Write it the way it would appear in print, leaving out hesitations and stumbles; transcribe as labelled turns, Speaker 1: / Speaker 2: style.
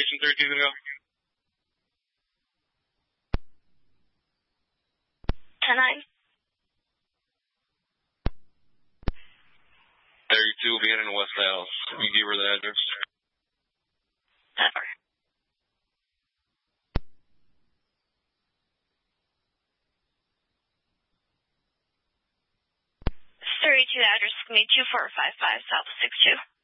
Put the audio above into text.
Speaker 1: location 32 gonna go?
Speaker 2: 10-9.
Speaker 1: 32 will be heading to West Dallas. You give her the address.
Speaker 2: Never. 32 address is going to be 2455 South 62.